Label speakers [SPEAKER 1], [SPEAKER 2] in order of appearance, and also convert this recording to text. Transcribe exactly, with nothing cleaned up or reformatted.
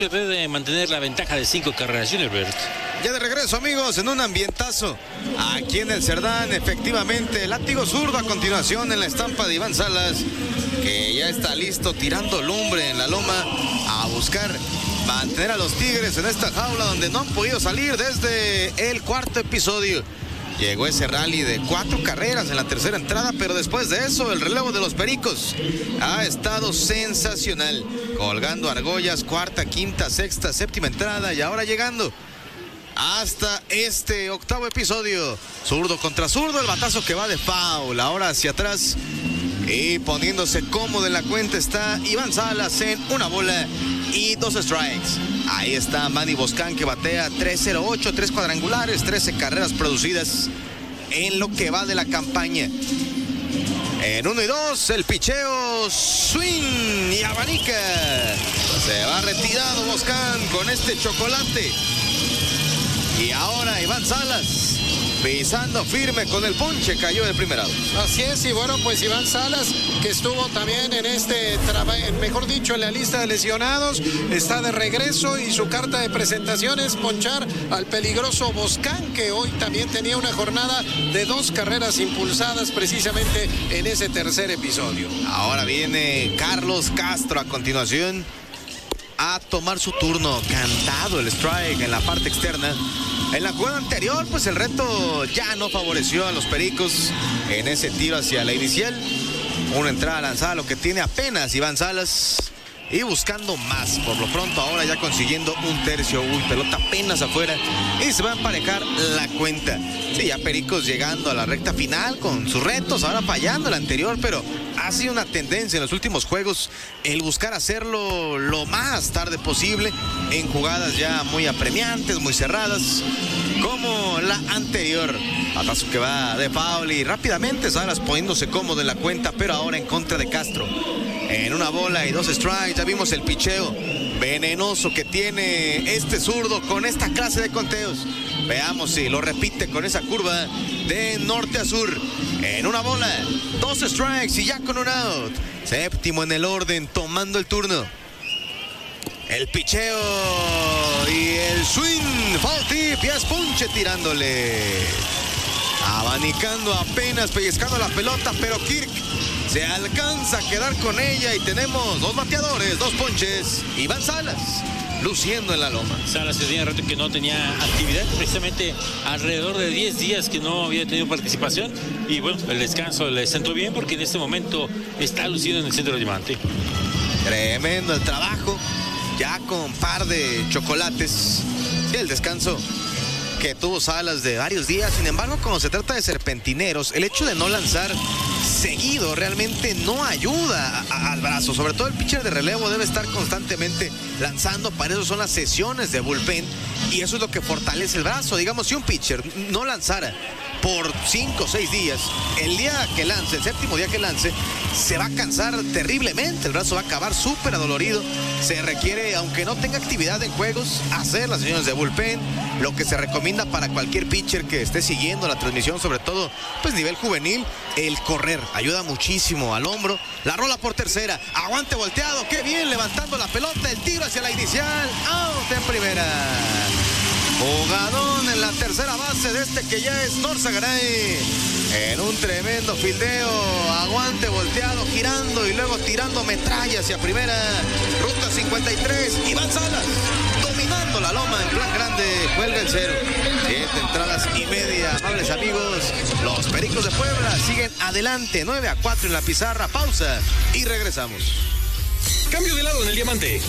[SPEAKER 1] Debe mantener la ventaja de cinco carreras, Gilbert.
[SPEAKER 2] Ya de regreso, amigos, en un ambientazo aquí en el Cerdán. Efectivamente, látigo zurdo a continuación en la estampa de Iván Salas, que ya está listo tirando lumbre en la loma a buscar mantener a los Tigres en esta jaula donde no han podido salir desde el cuarto episodio. Llegó ese rally de cuatro carreras en la tercera entrada, pero después de eso el relevo de los Pericos ha estado sensacional, colgando argollas, cuarta, quinta, sexta, séptima entrada y ahora llegando hasta este octavo episodio. Zurdo contra zurdo, el batazo que va de foul, ahora hacia atrás y poniéndose cómodo en la cuenta está Iván Salas en una bola y dos strikes. Ahí está Manny Boscán, que batea tres cero ocho, tres cuadrangulares, trece carreras producidas en lo que va de la campaña. En uno y dos, el picheo, swing y abanica. Se va retirado Boscán con este chocolate. Y ahora Iván Salas pisando firme con el ponche, cayó de primer out.
[SPEAKER 3] Así es, y bueno, pues Iván Salas, que estuvo también en este trabajo, mejor dicho, en la lista de lesionados, está de regreso y su carta de presentación es ponchar al peligroso Boscán, que hoy también tenía una jornada de dos carreras impulsadas precisamente en ese tercer episodio.
[SPEAKER 2] Ahora viene Carlos Castro a continuación a tomar su turno, cantado el strike en la parte externa. En la jugada anterior, pues el reto ya no favoreció a los Pericos en ese tiro hacia la inicial. Una entrada lanzada, lo que tiene apenas Iván Salas, y buscando más. Por lo pronto ahora ya consiguiendo un tercio. Uy, pelota apenas afuera y se va a emparejar la cuenta. Sí, ya Pericos llegando a la recta final con sus retos, ahora fallando el anterior, pero ha sido una tendencia en los últimos juegos el buscar hacerlo lo más tarde posible en jugadas ya muy apremiantes, muy cerradas, como la anterior. Batazo que va de foul y rápidamente Salas poniéndose cómodo en la cuenta, pero ahora en contra de Castro. En una bola y dos strikes, ya vimos el picheo venenoso que tiene este zurdo con esta clase de conteos. Veamos si lo repite con esa curva de norte a sur. En una bola, dos strikes y ya con un out. Séptimo en el orden, tomando el turno. El picheo y el swing, foul tip, y es ponche tirándole. Abanicando apenas, pellizcando la pelota, pero Kirk se alcanza a quedar con ella y tenemos dos bateadores, dos ponches. Iván Salas luciendo en la loma.
[SPEAKER 1] Salas tenía rato que no tenía actividad, precisamente alrededor de diez días que no había tenido participación, y bueno, el descanso le sentó bien porque en este momento está luciendo en el centro de diamante.
[SPEAKER 2] Tremendo el trabajo, ya con par de chocolates. Sí, el descanso que tuvo Salas de varios días. Sin embargo, cuando se trata de serpentineros, el hecho de no lanzar seguido realmente no ayuda a, a, al brazo. Sobre todo el pitcher de relevo debe estar constantemente lanzando. Para eso son las sesiones de bullpen y eso es lo que fortalece el brazo. Digamos, si un pitcher no lanzara por cinco o seis días, el día que lance, el séptimo día que lance, se va a cansar terriblemente, el brazo va a acabar súper adolorido. Se requiere, aunque no tenga actividad en juegos, hacer las sesiones de bullpen, lo que se recomienda para cualquier pitcher que esté siguiendo la transmisión, sobre todo pues nivel juvenil. El correr ayuda muchísimo al hombro. La rola por tercera, aguante volteado, qué bien levantando la pelota, el tiro hacia la inicial, out en primera. Jugadón en la tercera base de este que ya es Norzagaray. En un tremendo fildeo, aguante volteado, girando y luego tirando metralla hacia primera. Ruta cincuenta y tres, Iván Salas dominando la loma en plan grande, cuelga el cero. Siete entradas y media, amables amigos. Los Pericos de Puebla siguen adelante, nueve a cuatro en la pizarra. Pausa y regresamos.
[SPEAKER 4] Cambio de lado en el diamante.